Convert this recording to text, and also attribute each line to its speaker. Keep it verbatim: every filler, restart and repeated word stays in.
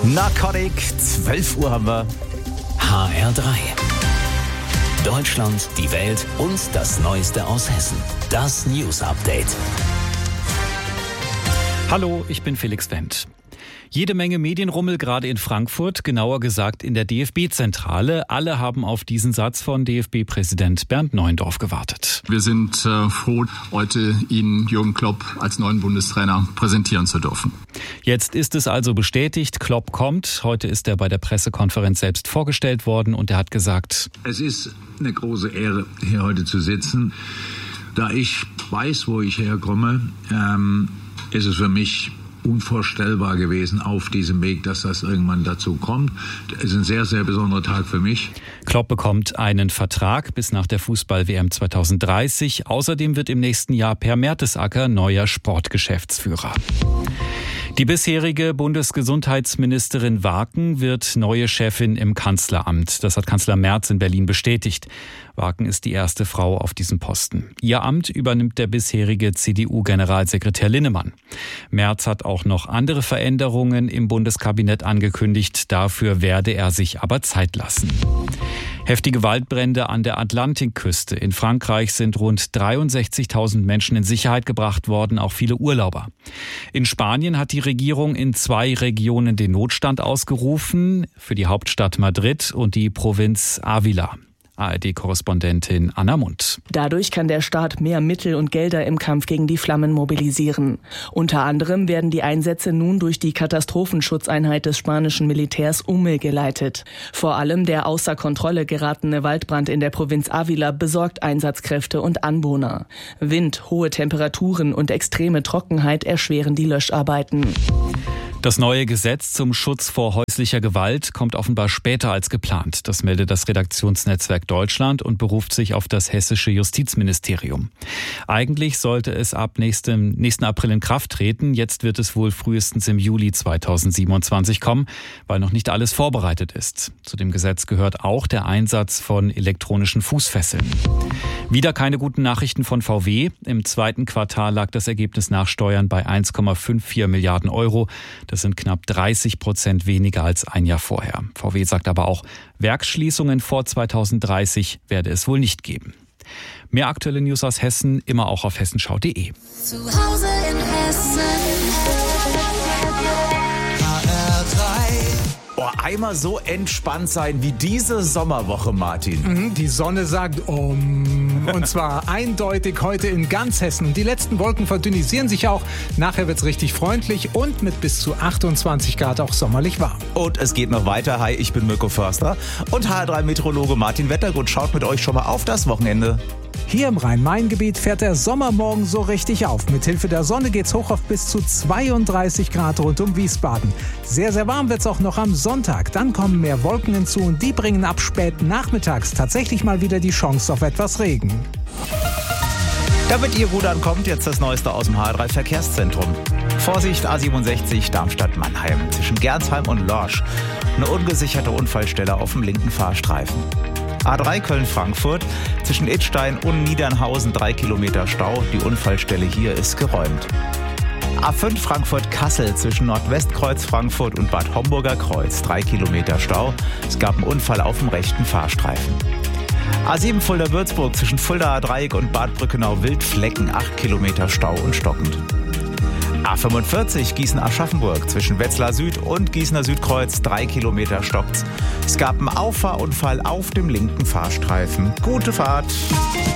Speaker 1: Narcotic, zwölf Uhr haben wir.
Speaker 2: H R drei. Deutschland, die Welt und das Neueste aus Hessen. Das News Update.
Speaker 3: Hallo, ich bin Felix Wendt. Jede Menge Medienrummel, gerade in Frankfurt, genauer gesagt in der D F B-Zentrale. Alle haben auf diesen Satz von D F B-Präsident Bernd Neuendorf gewartet.
Speaker 4: Wir sind äh, froh, heute Ihnen Jürgen Klopp als neuen Bundestrainer präsentieren zu dürfen.
Speaker 3: Jetzt ist es also bestätigt, Klopp kommt. Heute ist er bei der Pressekonferenz selbst vorgestellt worden und er hat gesagt:
Speaker 5: Es ist eine große Ehre, hier heute zu sitzen. Da ich weiß, wo ich herkomme, ähm, ist es für mich unvorstellbar gewesen auf diesem Weg, dass das irgendwann dazu kommt. Es ist ein sehr, sehr besonderer Tag für mich.
Speaker 3: Klopp bekommt einen Vertrag bis nach der Fußball-W M zwanzig dreißig. Außerdem wird im nächsten Jahr Per Mertesacker neuer Sportgeschäftsführer. Die bisherige Bundesgesundheitsministerin Waaken wird neue Chefin im Kanzleramt. Das hat Kanzler Merz in Berlin bestätigt. Waaken ist die erste Frau auf diesem Posten. Ihr Amt übernimmt der bisherige C D U-Generalsekretär Linnemann. Merz hat auch noch andere Veränderungen im Bundeskabinett angekündigt. Dafür werde er sich aber Zeit lassen. Heftige Waldbrände an der Atlantikküste. In Frankreich sind rund dreiundsechzigtausend Menschen in Sicherheit gebracht worden, auch viele Urlauber. In Spanien hat die Regierung in zwei Regionen den Notstand ausgerufen, für die Hauptstadt Madrid und die Provinz Ávila. A R D-Korrespondentin Anna Mundt.
Speaker 6: Dadurch kann der Staat mehr Mittel und Gelder im Kampf gegen die Flammen mobilisieren. Unter anderem werden die Einsätze nun durch die Katastrophenschutzeinheit des spanischen Militärs umgeleitet. Vor allem der außer Kontrolle geratene Waldbrand in der Provinz Ávila besorgt Einsatzkräfte und Anwohner. Wind, hohe Temperaturen und extreme Trockenheit erschweren die Löscharbeiten.
Speaker 3: Das neue Gesetz zum Schutz vor häuslicher Gewalt kommt offenbar später als geplant. Das meldet das Redaktionsnetzwerk Deutschland und beruft sich auf das hessische Justizministerium. Eigentlich sollte es ab nächstem, nächsten April in Kraft treten. Jetzt wird es wohl frühestens im Juli zweitausendsiebenundzwanzig kommen, weil noch nicht alles vorbereitet ist. Zu dem Gesetz gehört auch der Einsatz von elektronischen Fußfesseln. Wieder keine guten Nachrichten von V W. Im zweiten Quartal lag das Ergebnis nach Steuern bei eins Komma vierundfünfzig Milliarden Euro. Das sind knapp dreißig Prozent weniger als ein Jahr vorher. V W sagt aber auch, Werksschließungen vor zweitausenddreißig werde es wohl nicht geben. Mehr aktuelle News aus Hessen, immer auch auf hessenschau punkt de.
Speaker 7: Zu Hause in Hessen. H R drei.
Speaker 1: Oh, einmal so entspannt sein wie diese Sommerwoche, Martin.
Speaker 8: Die Sonne sagt um. Und zwar eindeutig heute in ganz Hessen. Die letzten Wolken verdünnisieren sich auch. Nachher wird's richtig freundlich und mit bis zu achtundzwanzig Grad auch sommerlich warm.
Speaker 1: Und es geht noch weiter. Hi, ich bin Mirko Förster und H R drei Meteorologe Martin Wettergut schaut mit euch schon mal auf das Wochenende.
Speaker 8: Hier im Rhein-Main-Gebiet fährt der Sommer morgen so richtig auf. Mit Hilfe der Sonne geht's hoch auf bis zu zweiunddreißig Grad rund um Wiesbaden. Sehr, sehr warm wird's auch noch am Sonntag. Dann kommen mehr Wolken hinzu und die bringen ab spät nachmittags tatsächlich mal wieder die Chance auf etwas Regen.
Speaker 1: Damit ihr gut ankommt, jetzt das Neueste aus dem H R drei Verkehrszentrum. Vorsicht A siebenundsechzig Darmstadt-Mannheim zwischen Gernsheim und Lorsch. Eine ungesicherte Unfallstelle auf dem linken Fahrstreifen. A drei Köln-Frankfurt zwischen Idstein und Niedernhausen drei Kilometer Stau. Die Unfallstelle hier ist geräumt. A fünf Frankfurt-Kassel zwischen Nordwestkreuz Frankfurt und Bad Homburger Kreuz drei Kilometer Stau. Es gab einen Unfall auf dem rechten Fahrstreifen. A sieben Fulda-Würzburg zwischen Fuldaer Dreieck und Bad Brückenau-Wildflecken acht Kilometer Stau und stockend. A fünfundvierzig Gießen-Aschaffenburg zwischen Wetzlar Süd und Gießener Südkreuz drei Kilometer stockt's. Es gab einen Auffahrunfall auf dem linken Fahrstreifen. Gute Fahrt!